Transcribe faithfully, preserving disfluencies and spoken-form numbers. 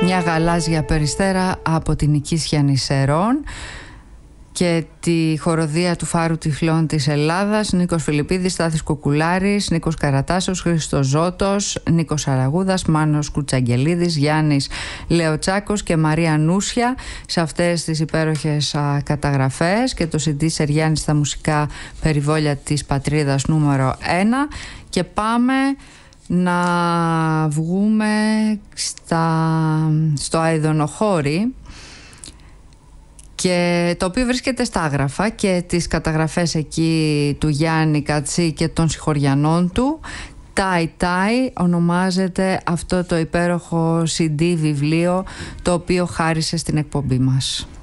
Μια γαλάζια περιστέρα από την Οικίσια Νησερών και τη χοροδία του Φάρου Τυφλών της Ελλάδας, Νίκος Φιλιππίδης, Στάθης Κοκουλάρης, Νίκος Καρατάσος, Χρήστος Ζώτος, Νίκος Αραγούδας, Μάνος Κουτσαγγελίδης, Γιάννης Λεοτσάκος και Μαρία Νούσια σε αυτές τις υπέροχες α, καταγραφές και το σι ντι Σεριάννη στα μουσικά περιβόλια της πατρίδας νούμερο ένα. Και πάμε να βγούμε στα, στο Αηδονοχώρι, και το οποίο βρίσκεται στα Άγραφα, και τις καταγραφές εκεί του Γιάννη Κατσί και των συγχωριανών του. Τάι Τάι ονομάζεται αυτό το υπέροχο σι ντι βιβλίο, το οποίο χάρισε στην εκπομπή μας.